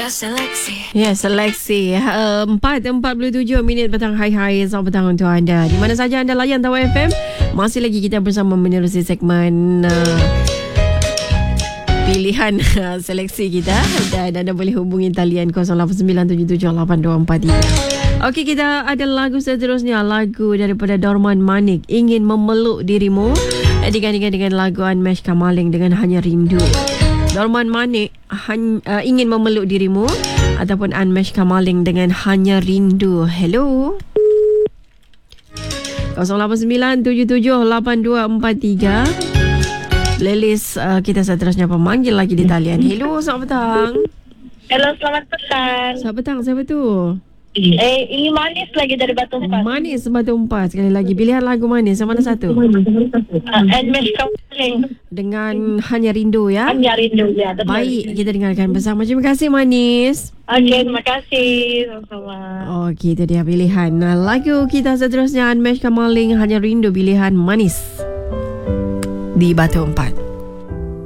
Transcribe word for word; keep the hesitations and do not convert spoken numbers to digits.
Ya, seleksi uh, empat empat puluh tujuh minit petang. Hai-hai, selamat petang untuk anda di mana saja anda layan Tawar F M. Masih lagi kita bersama menerusi segmen uh, pilihan uh, seleksi kita. Dan anda boleh hubungi talian kosong lapan sembilan tujuh tujuh lapan dua empat tiga. Okey, kita ada lagu seterusnya. Lagu daripada Dorman Manik, Ingin Memeluk Dirimu, digandingkan dengan lagu Anmesh Kamaling dengan Hanya Rindu. Dorman Manik, han, uh, Ingin Memeluk Dirimu, ataupun Anmesh Kamaling dengan Hanya Rindu. Hello, kosong lapan sembilan tujuh tujuh lapan dua empat tiga. Playlist uh, kita seterusnya pemanggil lagi di talian. Hello, selamat petang. Hello, selamat petang. Selamat petang, siapa tu? Eh, ini Manis lagi dari Batu Empat. Manis Batu Empat. Sekali lagi, pilihan lagu manis yang mana satu? Uh, Anmesh Kamaling Dengan Hanya Rindu ya. Hanya Rindu ya. Betul. Baik, kita dengarkan bersama. Terima kasih Manis. Okey, terima kasih. Sama-sama. Okey, itu dia pilihan nah, lagu kita seterusnya. Anmesh Kamaling, Hanya Rindu, pilihan Manis di Batu Empat.